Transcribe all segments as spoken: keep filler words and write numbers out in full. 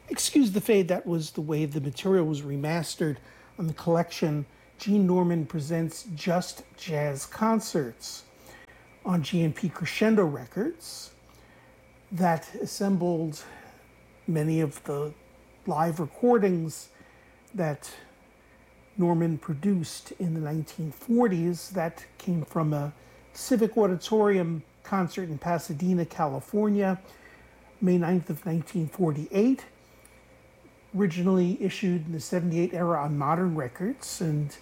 Excuse the fade, that was the way the material was remastered on the collection Gene Norman Presents Just Jazz Concerts on G N P Crescendo Records, that assembled many of the live recordings that Norman produced in the nineteen forties that came from a Civic Auditorium concert in Pasadena, California, May ninth of nineteen forty-eight. Originally issued in the seventy-eight era on Modern Records, and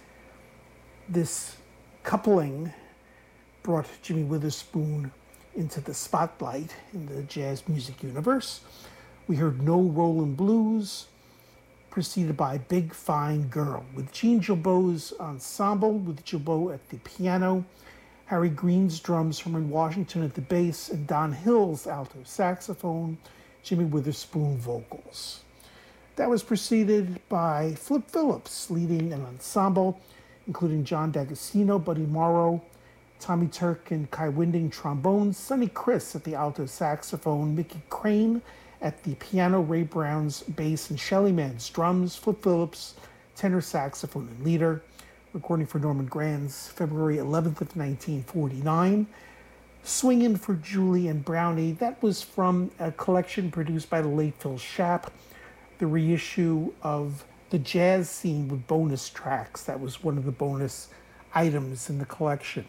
this coupling brought Jimmy Witherspoon into the spotlight in the jazz music universe. We heard No Rollin' Blues, preceded by Big Fine Girl, with Gene Gilboa's ensemble, with Gilboa at the piano, Harry Green's drums, Herman Washington at the bass, and Don Hill's alto saxophone, Jimmy Witherspoon vocals. That was preceded by Flip Phillips leading an ensemble, including John D'Agostino, Buddy Morrow, Tommy Turk and Kai Winding trombones, Sonny Chris at the alto saxophone, Mickey Crane at the piano, Ray Brown's bass, and Shelly Mann's drums, Flip Phillips, tenor saxophone and leader, recording for Norman Granz, February eleventh of nineteen forty-nine. Swingin' for Julie and Brownie, that was from a collection produced by the late Phil Schaap, the reissue of the jazz scene with bonus tracks. That was one of the bonus items in the collection.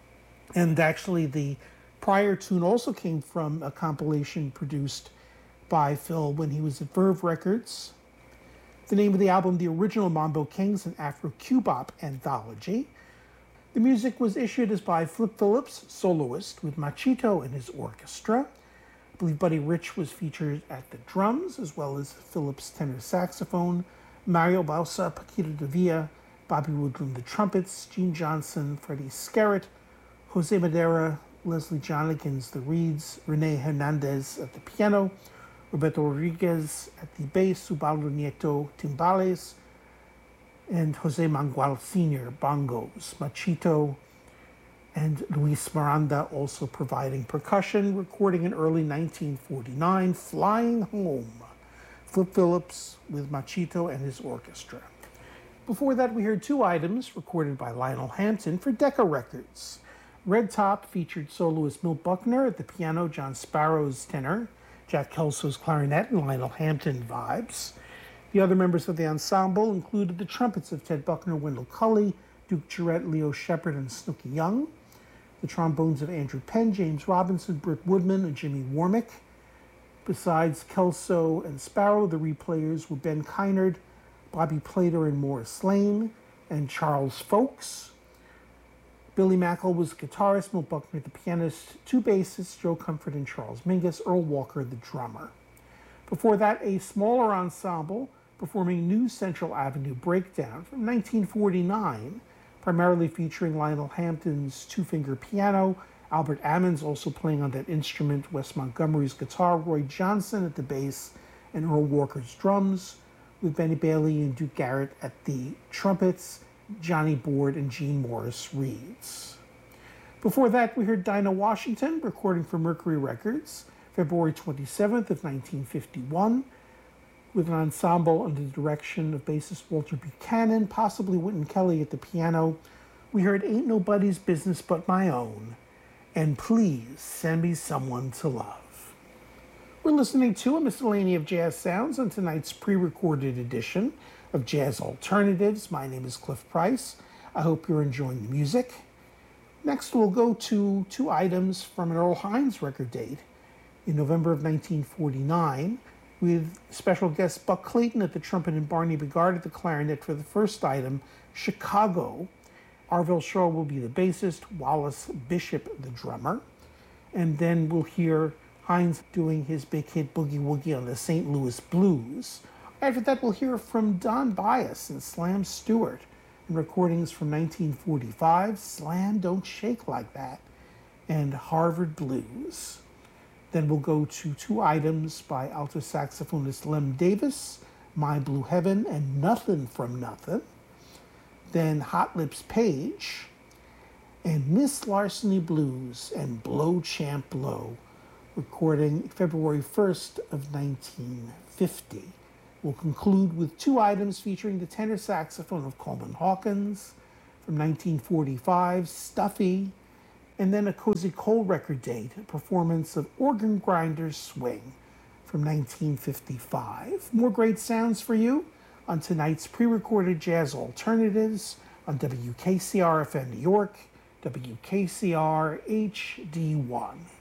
And actually the prior tune also came from a compilation produced by Phil when he was at Verve Records. The name of the album, The Original Mambo Kings, an Afro-Cubop anthology. The music was issued as by Flip Phillips, soloist, with Machito and his orchestra. I believe Buddy Rich was featured at the drums, as well as Phillips' tenor saxophone, Mario Bausa, Paquito de Villa, Bobby Woodrum the trumpets, Gene Johnson, Freddie Skerritt, Jose Madera, Leslie Johnnikins the reeds, Rene Hernandez at the piano, Roberto Rodriguez at the bass, Ubaldo Nieto timbales, and Jose Mangual Senior bongos, Machito and Luis Miranda also providing percussion, recording in early nineteen forty-nine, Flying Home, Flip Phillips with Machito and his orchestra. Before that, we heard two items recorded by Lionel Hampton for Decca Records. Red Top featured soloist Milt Buckner at the piano, John Sparrow's tenor, Jack Kelso's clarinet, and Lionel Hampton vibes. The other members of the ensemble included the trumpets of Ted Buckner, Wendell Culley, Duke Jarrett, Leo Shepard, and Snooky Young, the trombones of Andrew Penn, James Robinson, Britt Woodman, and Jimmy Warmick. Besides Kelso and Sparrow, the replayers were Ben Kynard, Bobby Plater, and Morris Lane, and Charles Folks. Billy Mackel was the guitarist, Milt Buckner the pianist, two bassists, Joe Comfort and Charles Mingus, Earl Walker the drummer. Before that, a smaller ensemble performing New Central Avenue Breakdown from nineteen forty-nine, primarily featuring Lionel Hampton's two-finger piano, Albert Ammons also playing on that instrument, Wes Montgomery's guitar, Roy Johnson at the bass, and Earl Walker's drums, with Benny Bailey and Duke Garrett at the trumpets, Johnny Board and Gene Morris reeds. Before that, we heard Dinah Washington recording for Mercury Records, February twenty-seventh of nineteen fifty-one, with an ensemble under the direction of bassist Walter Buchanan, possibly Wynton Kelly at the piano. We heard Ain't Nobody's Business But My Own, and Please Send Me Someone to Love. We're listening to a miscellany of jazz sounds on tonight's pre-recorded edition of Jazz Alternatives. My name is Cliff Price. I hope you're enjoying the music. Next, we'll go to two items from an Earl Hines record date in November of nineteen forty-nine, with special guest Buck Clayton at the trumpet and Barney Bigard at the clarinet for the first item, Chicago. Arvell Shaw will be the bassist, Wallace Bishop the drummer. And then we'll hear Hines doing his big hit Boogie Woogie on the Saint Louis Blues. After that, we'll hear from Don Byas and Slam Stewart in recordings from nineteen forty-five, Slam Don't Shake Like That, and Harvard Blues. Then we'll go to two items by alto saxophonist Lem Davis, My Blue Heaven and Nothing from Nothing. Then Hot Lips Page and Miss Larceny Blues and Blow Champ Blow, recording February first of nineteen fifty. We'll conclude with two items featuring the tenor saxophone of Coleman Hawkins from nineteen forty-five, Stuffy, and then a Cozy Cole record date, a performance of Organ Grinder's Swing from nineteen fifty-five. More great sounds for you on tonight's pre-recorded Jazz Alternatives on W K C R F M New York, W K C R H D one.